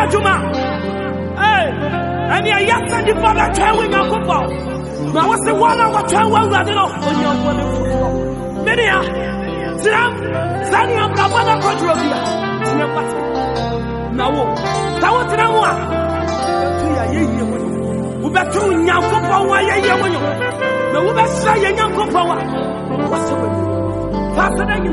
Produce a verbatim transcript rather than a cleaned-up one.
ya juma eh ani ya send for that try we na kopo na wo se wala wa try wa urade no oni ambo ne fo many ya Zram zani amra bana control bia tiye pati na wo ta wo tena wo a tu ya ye ye wo wo be tu nyankopɔ wa ye ye wo na wo be sra ye nyankopɔ wa wo se wo fa se